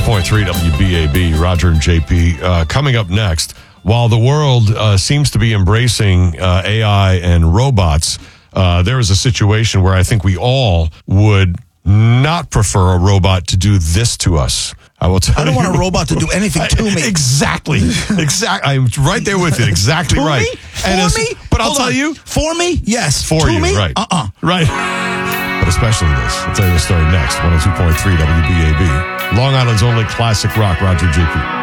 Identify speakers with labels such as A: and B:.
A: 102.3 WBAB, Roger and JP. Coming up next, while the world seems to be embracing AI and robots, there is a situation where I think we all would not prefer a robot to do this to us. I will tell you.
B: I don't want a robot to do anything to me.
A: Exactly. I'm right there with it. Exactly
B: to
A: right.
B: Me? For me?
A: But I'll tell you.
B: For me? Yes.
A: For you,
B: me?
A: right.
B: Right.
A: But especially this. I'll tell you the story next. 102.3 WBAB. Long Island's only classic rock, Roger JP.